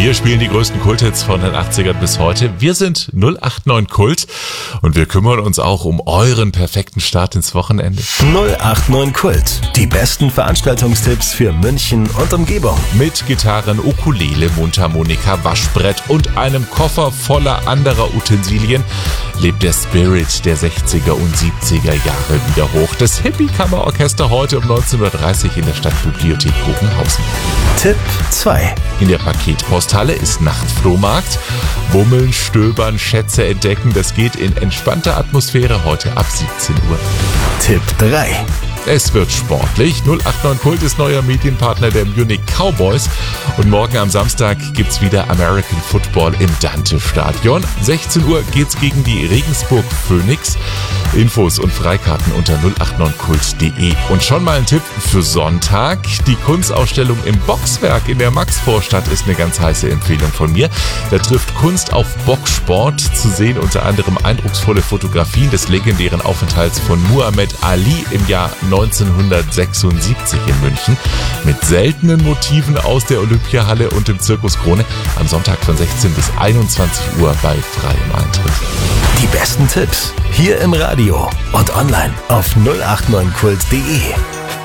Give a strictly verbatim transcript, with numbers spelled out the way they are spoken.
Wir spielen die größten Kulthits von den achtzigern bis heute. Wir sind null acht neun Kult und wir kümmern uns auch um euren perfekten Start ins Wochenende. null acht neun Kult. Die besten Veranstaltungstipps für München und Umgebung. Mit Gitarren, Ukulele, Mundharmonika, Waschbrett und einem Koffer voller anderer Utensilien lebt der Spirit der sechziger und siebziger Jahre wieder hoch. Das Hippie-Kammerorchester heute um neunzehn Uhr dreißig in der Stadtbibliothek Bogenhausen. Tipp zwei. In der Paketposthalle ist Nachtflohmarkt. Bummeln, stöbern, Schätze entdecken, das geht in entspannter Atmosphäre heute ab siebzehn Uhr. Tipp drei. Es wird sportlich. null acht neun Kult ist neuer Medienpartner der Munich Cowboys. Und morgen am Samstag gibt's wieder American Football im Dante-Stadion. sechzehn Uhr geht's gegen die Regensburg Phoenix. Infos und Freikarten unter null acht neun kult punkt de. Und schon mal ein Tipp für Sonntag. Die Kunstausstellung im Boxwerk in der Maxvorstadt ist eine ganz heiße Empfehlung von mir. Da trifft Kunst auf Boxsport. Zu sehen unter anderem eindrucksvolle Fotografien des legendären Aufenthalts von Muhammad Ali im Jahr neunzehnhundertsechsundsiebzig in München mit seltenen Motiven aus der Olympiahalle und dem Zirkus Krone am Sonntag von sechzehn bis einundzwanzig Uhr bei freiem Eintritt. Die besten Tipps hier im Radio und online auf null acht neun kult punkt de.